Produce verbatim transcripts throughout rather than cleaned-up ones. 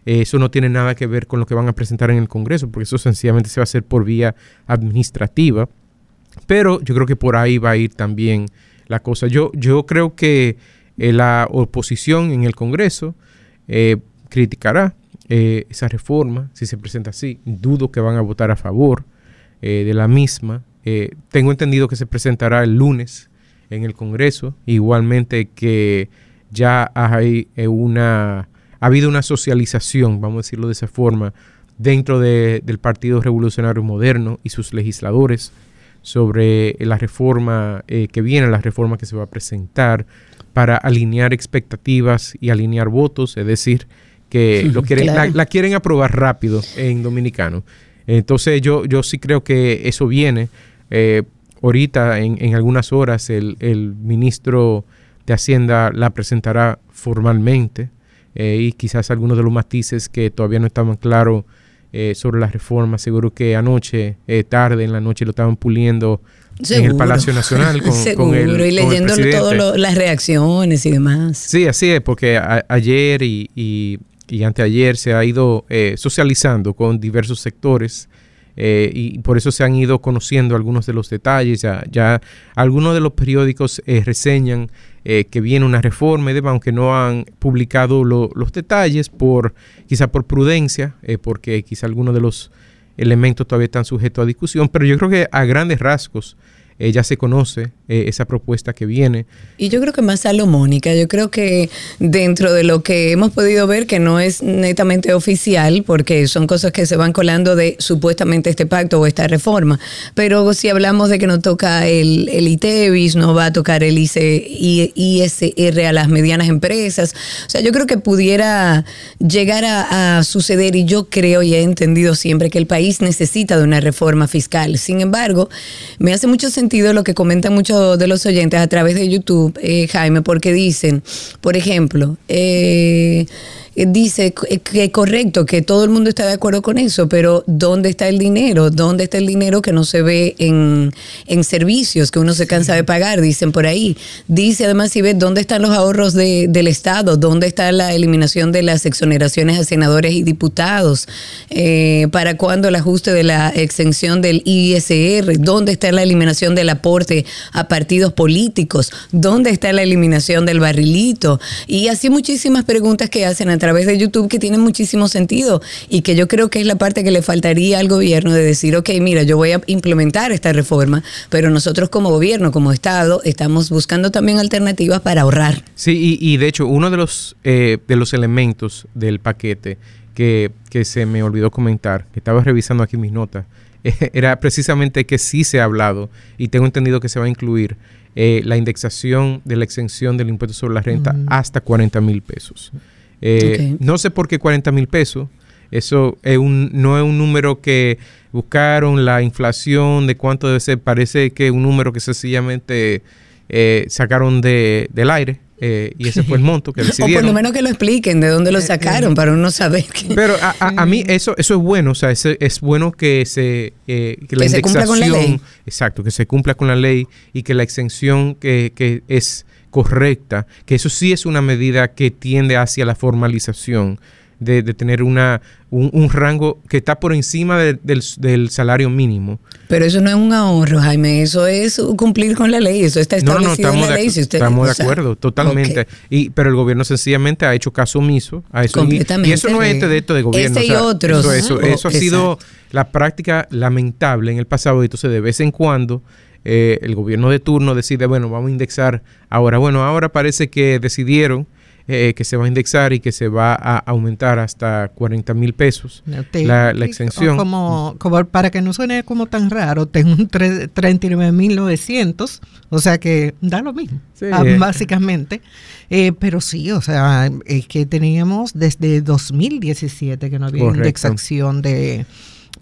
Eh, eso no tiene nada que ver con lo que van a presentar en el Congreso, porque eso sencillamente se va a hacer por vía administrativa. Pero yo creo que por ahí va a ir también la cosa. Yo, yo creo que eh, la oposición en el Congreso eh, criticará eh, esa reforma, si se presenta así. Dudo que van a votar a favor eh, de la misma. Eh, tengo entendido que se presentará el lunes en el Congreso, igualmente que ya hay una, ha habido una socialización, vamos a decirlo de esa forma, dentro de, del Partido Revolucionario Moderno y sus legisladores sobre la reforma eh, que viene, la reforma que se va a presentar para alinear expectativas y alinear votos, es decir, que lo quieren, claro. la, la quieren aprobar rápido en dominicano. Entonces yo, yo sí creo que eso viene. Eh, ahorita, en, en algunas horas, el, el ministro de Hacienda la presentará formalmente eh, y quizás algunos de los matices que todavía no estaban claros eh, sobre la reforma. Seguro que anoche, eh, tarde en la noche, lo estaban puliendo Seguro. en el Palacio Nacional con, Seguro, con el y leyendo todas las reacciones y demás. Sí, así es, porque a, ayer y, y, y anteayer se ha ido eh, socializando con diversos sectores. Eh, y por eso se han ido conociendo algunos de los detalles. Ya, ya algunos de los periódicos eh, reseñan eh, que viene una reforma y demás, aunque no han publicado lo, los detalles, por quizá por prudencia, eh, porque quizá algunos de los elementos todavía están sujetos a discusión, pero yo creo que a grandes rasgos eh, ya se conoce eh, esa propuesta que viene. Y yo creo que más salomónica, yo creo que dentro de lo que hemos podido ver, que no es netamente oficial, porque son cosas que se van colando de supuestamente este pacto o esta reforma, pero si hablamos de que no toca el, el ITEVIS, no va a tocar el I S R a las medianas empresas, o sea, yo creo que pudiera llegar a, a suceder, y yo creo y he entendido siempre que el país necesita de una reforma fiscal. Sin embargo, me hace mucho sentido lo que comentan muchos de los oyentes a través de YouTube, eh, Jaime, porque dicen, por ejemplo, eh, dice que es correcto, que todo el mundo está de acuerdo con eso, pero ¿dónde está el dinero? ¿Dónde está el dinero que no se ve en, en servicios, que uno se cansa de pagar? Dicen por ahí. Dice además, si ves, ¿dónde están los ahorros de, del Estado? ¿Dónde está la eliminación de las exoneraciones a senadores y diputados? Eh, ¿Para cuándo el ajuste de la exención del I S R? ¿Dónde está la eliminación del aporte a partidos políticos? ¿Dónde está la eliminación del barrilito? Y así muchísimas preguntas que hacen a través de YouTube que tienen muchísimo sentido, y que yo creo que es la parte que le faltaría al gobierno de decir, ok, mira, yo voy a implementar esta reforma, pero nosotros como gobierno, como Estado, estamos buscando también alternativas para ahorrar. Sí, y, y de hecho, uno de los, eh, de los elementos del paquete que, que se me olvidó comentar, que estaba revisando aquí mis notas, eh, era precisamente que sí se ha hablado, y tengo entendido que se va a incluir eh, la indexación de la exención del impuesto sobre la renta uh-huh. hasta cuarenta mil pesos. Eh, okay. No sé por qué cuarenta mil pesos. Eso es un, no es un número que buscaron la inflación de cuánto debe ser. Parece que es un número que sencillamente eh, sacaron de, del aire. Eh, y ese fue el monto que decidieron. O por lo menos que lo expliquen de dónde lo sacaron, eh, para uno saber. Que... Pero a, a, a mí eso eso es bueno. O sea, ese, es bueno que se eh, que, que la se cumpla con la ley. Exacto, que se cumpla con la ley, y que la exención que, que es correcta, que eso sí es una medida que tiende hacia la formalización de, de tener una un, un rango que está por encima de, del, del salario mínimo. Pero eso no es un ahorro, Jaime, eso es cumplir con la ley, eso está establecido no, no, en la de, ley. Si usted, estamos o de acuerdo, sea, totalmente. Okay. Y, pero el gobierno sencillamente ha hecho caso omiso a eso. Completamente. Y, y eso no es este de esto de gobierno. Este y o sea, otros. Eso, eso, oh, eso ha sido la práctica lamentable en el pasado. Entonces, de vez en cuando, eh, el gobierno de turno decide, bueno, vamos a indexar ahora. Bueno, ahora parece que decidieron Eh, que se va a indexar y que se va a aumentar hasta cuarenta mil pesos te, la, la exención. Como, como para que no suene como tan raro, tengo un treinta y nueve mil novecientos, o sea que da lo mismo, sí. ah, básicamente. Eh, pero sí, o sea, es que teníamos desde dos mil diecisiete que no había Correcto. indexación de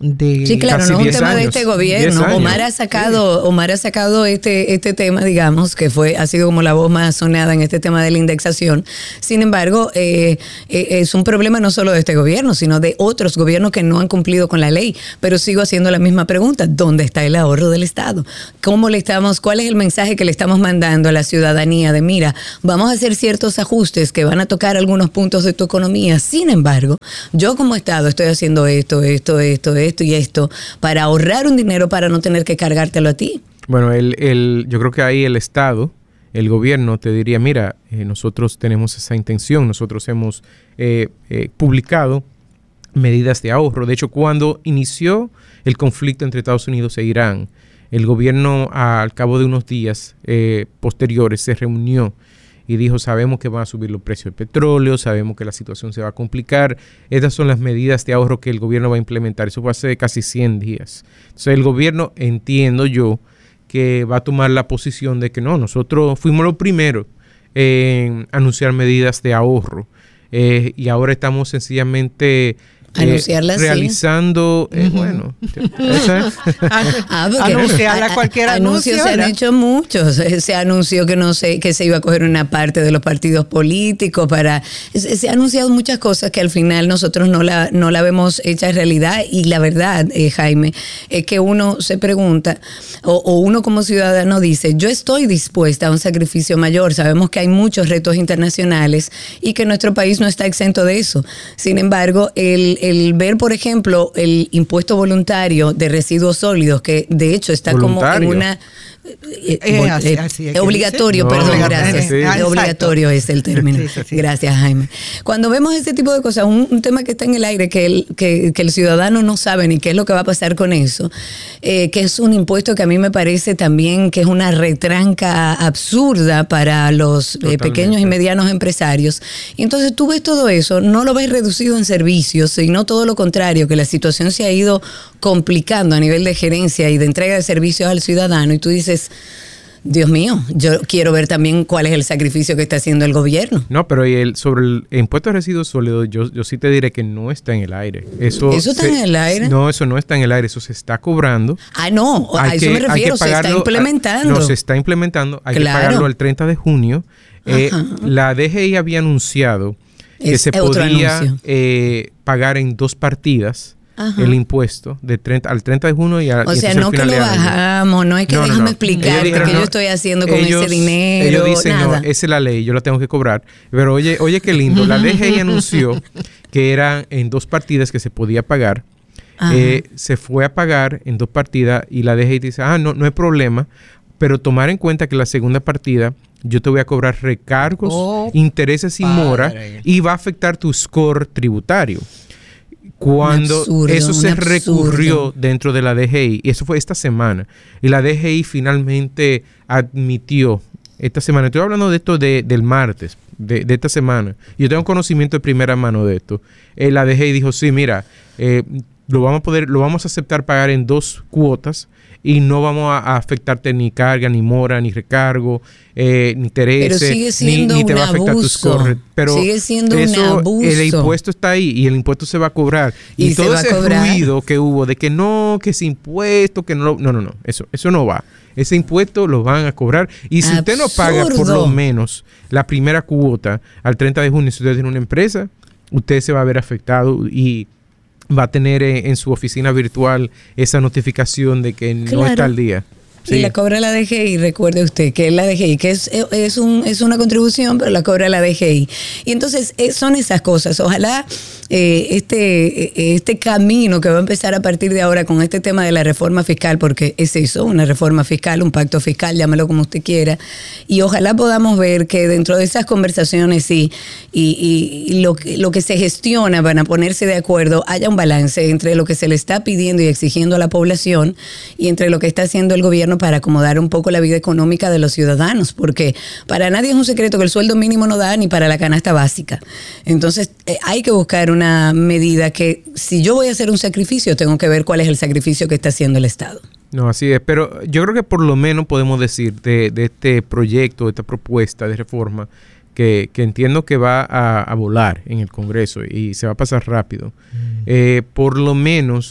de sí, claro, no es un tema años, de este gobierno. Omar ha sacado, sí. Omar ha sacado este, este tema, digamos, que fue, ha sido como la voz más sonada en este tema de la indexación. Sin embargo, eh, eh, es un problema no solo de este gobierno, sino de otros gobiernos que no han cumplido con la ley. Pero sigo haciendo la misma pregunta: ¿dónde está el ahorro del Estado? ¿Cómo le estamos, cuál es el mensaje que le estamos mandando a la ciudadanía de mira, vamos a hacer ciertos ajustes que van a tocar algunos puntos de tu economía? Sin embargo, yo como Estado estoy haciendo esto, esto, esto, esto y esto para ahorrar un dinero para no tener que cargártelo a ti. Bueno, el, el, yo creo que ahí el Estado, el gobierno te diría, mira, eh, nosotros tenemos esa intención, nosotros hemos eh, eh, publicado medidas de ahorro. De hecho, cuando inició el conflicto entre Estados Unidos e Irán, el gobierno al cabo de unos días eh, posteriores se reunió y dijo, sabemos que van a subir los precios del petróleo, sabemos que la situación se va a complicar, estas son las medidas de ahorro que el gobierno va a implementar. Eso va a ser casi cien días. Entonces el gobierno, entiendo yo, que va a tomar la posición de que no, nosotros fuimos los primeros en anunciar medidas de ahorro eh, y ahora estamos sencillamente... Anunciarla eh, realizando, sí. eh, uh-huh. bueno, esa, ah, anunciarla a, cualquier anuncio. Anuncios se han hecho muchos. Se anunció que no sé, que se iba a coger una parte de los partidos políticos para, se, se han anunciado muchas cosas que al final nosotros no la, no la vemos hecha realidad. Y la verdad, eh, Jaime, es que uno se pregunta, o, o uno como ciudadano dice, yo estoy dispuesta a un sacrificio mayor. Sabemos que hay muchos retos internacionales y que nuestro país no está exento de eso. Sin embargo, el el ver, por ejemplo, el impuesto voluntario de residuos sólidos, que de hecho está voluntario. Como en una... Eh, eh, así, así es obligatorio, no, perdón, gracias. Sí. Ah, obligatorio es el término. Sí, sí, sí. Gracias, Jaime. Cuando vemos ese tipo de cosas, un, un tema que está en el aire, que el, que, que el ciudadano no sabe ni qué es lo que va a pasar con eso, eh, que es un impuesto que a mí me parece también que es una retranca absurda para los eh, pequeños y medianos empresarios. Y entonces tú ves todo eso, no lo ves reducido en servicios, sino todo lo contrario, que la situación se ha ido complicando a nivel de gerencia y de entrega de servicios al ciudadano, y tú dices, Dios mío, yo quiero ver también cuál es el sacrificio que está haciendo el gobierno. No, pero el, sobre el impuesto de residuos sólidos, yo, yo sí te diré que no está en el aire. Eso, ¿Eso está se, en el aire? No, eso no está en el aire, eso se está cobrando. Ah, no, hay a eso que, me refiero, se está implementando. No, se está implementando, hay claro. que pagarlo el treinta de junio. Eh, la D G I había anunciado que es se podía eh, pagar en dos partidas. Ajá. El impuesto de treinta, al treinta de junio y a, o y sea, no que lo bajamos, no es que no, déjame no, no. explicarte dijeron, que no, yo estoy haciendo con ellos, ese dinero. Ellos dicen, nada. No, esa es la ley, yo la tengo que cobrar. Pero oye, oye qué lindo, la D G I anunció que eran en dos partidas que se podía pagar. Eh, se fue a pagar en dos partidas y la D G I dice, ah, no, no hay problema, pero tomar en cuenta que la segunda partida yo te voy a cobrar recargos, oh, intereses y mora y va a afectar tu score tributario. Cuando absurdo, eso se recurrió dentro de la D G I, y eso fue esta semana, y la D G I finalmente admitió, esta semana, estoy hablando de esto de, del martes, de, de esta semana, yo tengo conocimiento de primera mano de esto, eh, la D G I dijo, sí, mira, eh, lo vamos a poder, lo vamos a aceptar pagar en dos cuotas, y no vamos a, a afectarte ni carga, ni mora, ni recargo, eh, ni intereses, ni, ni te va a afectar tus corres. Pero sigue siendo eso, un abuso. El impuesto está ahí y el impuesto se va a cobrar. Y, y todo ese ruido que hubo de que no, que ese impuesto, que no, no, no, no, eso, eso no va. Ese impuesto lo van a cobrar. Y si absurdo. Usted no paga por lo menos la primera cuota al treinta de junio, si usted tiene una empresa, usted se va a ver afectado y va a tener en, en su oficina virtual esa notificación de que claro. no está al día. Sí. Y la cobra la D G I, recuerde usted que es la D G I, que es, es, un, es una contribución, pero la cobra la D G I. Y entonces son esas cosas. Ojalá eh, este, este camino que va a empezar a partir de ahora con este tema de la reforma fiscal, porque es eso, una reforma fiscal, un pacto fiscal, llámalo como usted quiera, y ojalá podamos ver que dentro de esas conversaciones y, y, y lo, lo que se gestiona para ponerse de acuerdo, haya un balance entre lo que se le está pidiendo y exigiendo a la población y entre lo que está haciendo el gobierno para acomodar un poco la vida económica de los ciudadanos, porque para nadie es un secreto que el sueldo mínimo no da ni para la canasta básica. Entonces eh, hay que buscar una medida que si yo voy a hacer un sacrificio, tengo que ver cuál es el sacrificio que está haciendo el Estado. No, así es, pero yo creo que por lo menos podemos decir de, de este proyecto, de esta propuesta de reforma, que, que entiendo que va a, a volar en el Congreso y se va a pasar rápido. Mm. Eh, por lo menos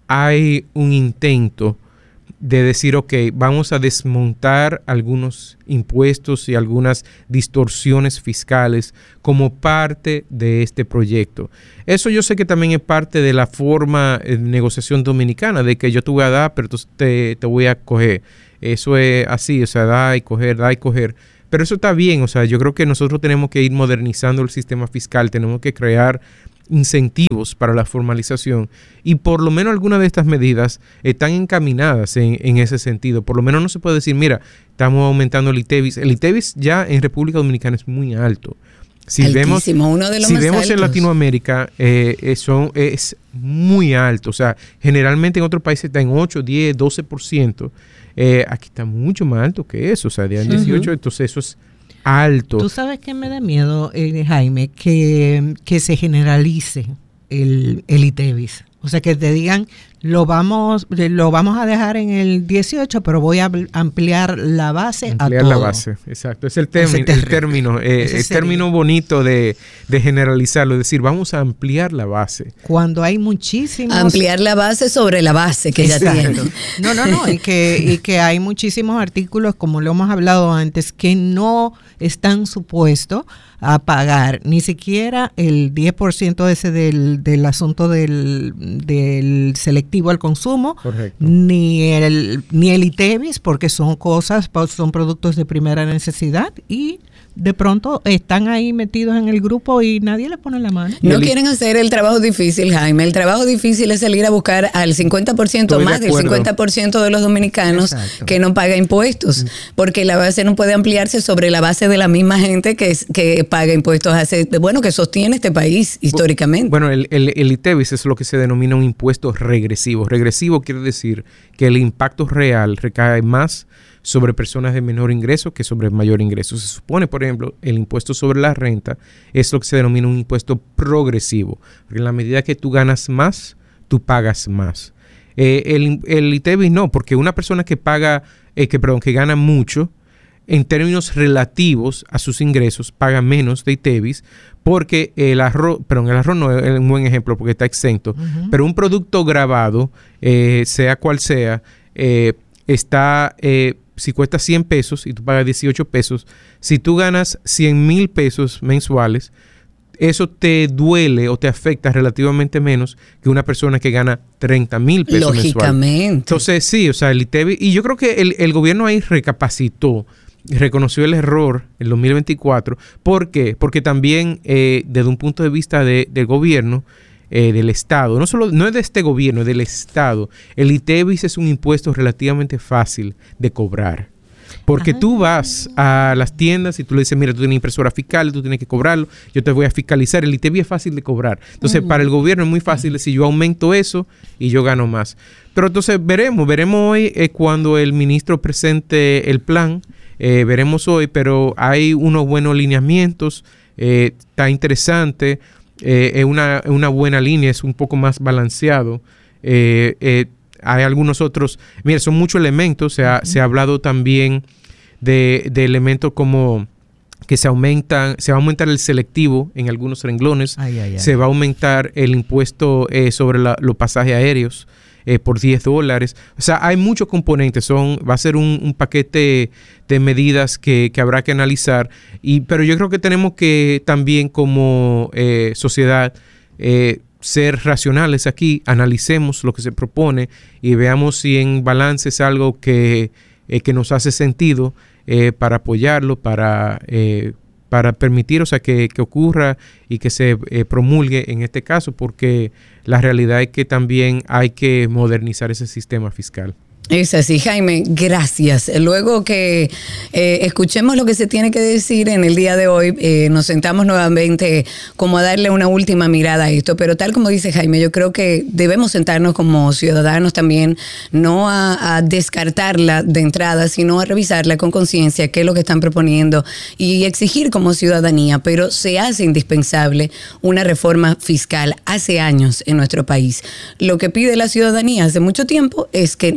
hay un intento de decir, ok, vamos a desmontar algunos impuestos y algunas distorsiones fiscales como parte de este proyecto. Eso yo sé que también es parte de la forma de negociación dominicana, de que yo te voy a dar, pero entonces te, te voy a coger. Eso es así, o sea, da y coger, da y coger. Pero eso está bien, o sea, yo creo que nosotros tenemos que ir modernizando el sistema fiscal, tenemos que crear incentivos para la formalización y por lo menos algunas de estas medidas están encaminadas en, en ese sentido. Por lo menos no se puede decir, mira, estamos aumentando el ITEVIS. El ITEVIS ya en República Dominicana es muy alto. Si Altísimo, vemos, uno de los si más vemos altos. en Latinoamérica, eh, son, es muy alto. O sea, generalmente en otros países está en ocho, diez, doce por ciento. Eh, aquí está mucho más alto que eso. O sea, de dieciocho, uh-huh. Entonces eso es alto. Tú sabes que me da miedo, eh, Jaime, que, que se generalice el, el ITEVIS. O sea, que te digan, lo vamos lo vamos a dejar en el dieciocho, pero voy a ampliar la base ampliar a todo. la base, exacto. Es el, término, el término, eh, el término bonito de, de generalizarlo, es decir, vamos a ampliar la base. Cuando hay muchísimos... Ampliar la base sobre la base que exacto. ya tiene. No, no, no, y que, y que hay muchísimos artículos, como lo hemos hablado antes, que no están supuestos a pagar ni siquiera el diez por ciento ese del, del asunto del, del selectivo al consumo. Correcto. ni el ni el ITEVIS, porque son cosas, son productos de primera necesidad y de pronto están ahí metidos en el grupo y nadie le pone la mano. No quieren hacer el trabajo difícil, Jaime. El trabajo difícil es salir a buscar al cincuenta por ciento Estoy más de del cincuenta por ciento de los dominicanos Exacto. que no paga impuestos, porque la base no puede ampliarse sobre la base de la misma gente que, que paga impuestos, hace, bueno, que sostiene este país históricamente. Bueno, el, el, el ITEVIS es lo que se denomina un impuesto regresivo. Regresivo quiere decir que el impacto real recae más sobre personas de menor ingreso que sobre mayor ingreso. Se supone, por ejemplo, el impuesto sobre la renta es lo que se denomina un impuesto progresivo. Porque en la medida que tú ganas más, tú pagas más. Eh, el, el ITEVIS no, porque una persona que paga, eh, que perdón, que gana mucho, en términos relativos a sus ingresos, paga menos de ITEVIS, porque el arroz, perdón, el arroz no es un buen ejemplo porque está exento, uh-huh. pero un producto grabado, eh, sea cual sea, eh, está... Eh, si cuesta cien pesos y tú pagas dieciocho pesos, si tú ganas cien mil pesos mensuales, eso te duele o te afecta relativamente menos que una persona que gana treinta mil pesos mensuales. Lógicamente. Entonces, sí, o sea, el ITEVIS, y yo creo que el, el gobierno ahí recapacitó, reconoció el error en dos mil veinticuatro. ¿Por qué? Porque también, eh, desde un punto de vista de, del gobierno, Eh, del Estado, no solo no es de este gobierno, es del Estado. El ITEVIS es un impuesto relativamente fácil de cobrar. Porque Ajá. tú vas a las tiendas y tú le dices, mira, tú tienes impresora fiscal, tú tienes que cobrarlo, yo te voy a fiscalizar. El ITEVIS es fácil de cobrar. Entonces, uh-huh. para el gobierno es muy fácil decir, yo aumento eso y yo gano más. Pero entonces veremos, veremos hoy eh, cuando el ministro presente el plan, eh, veremos hoy, pero hay unos buenos lineamientos, eh, está interesante. Eh, es una, una buena línea, es un poco más balanceado. Eh, eh, hay algunos otros, mira, son muchos elementos. Se ha, uh-huh. se ha hablado también de, de elementos como que se aumentan, se va a aumentar el selectivo en algunos renglones, ay, ay, ay. Se va a aumentar el impuesto eh, sobre la, los pasajes aéreos eh, por diez dólares. O sea, hay muchos componentes, son, va a ser un, un paquete de medidas que, que habrá que analizar, y, pero yo creo que tenemos que también como eh, sociedad eh, ser racionales aquí, analicemos lo que se propone y veamos si en balance es algo que, eh, que nos hace sentido eh, para apoyarlo, para, eh, para permitir, o sea, que, que ocurra y que se eh, promulgue en este caso, porque la realidad es que también hay que modernizar ese sistema fiscal. Es así, Jaime, gracias. Luego que eh, escuchemos lo que se tiene que decir en el día de hoy, eh, nos sentamos nuevamente como a darle una última mirada a esto, pero tal como dice Jaime, yo creo que debemos sentarnos como ciudadanos también, no a, a descartarla de entrada, sino a revisarla con conciencia, qué es lo que están proponiendo y exigir como ciudadanía, pero se hace indispensable una reforma fiscal hace años en nuestro país. Lo que pide la ciudadanía hace mucho tiempo es que no se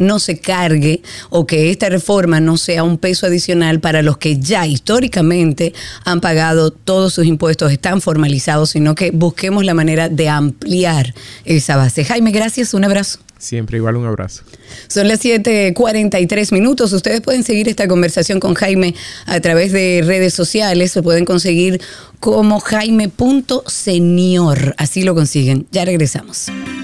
recargue o que esta reforma no sea un peso adicional para los que ya históricamente han pagado todos sus impuestos, están formalizados, sino que busquemos la manera de ampliar esa base. Jaime, gracias, un abrazo. Siempre igual, un abrazo. Son las siete cuarenta y tres minutos. Ustedes pueden seguir esta conversación con Jaime a través de redes sociales. Se pueden conseguir como jaime punto senior. Así lo consiguen. Ya regresamos.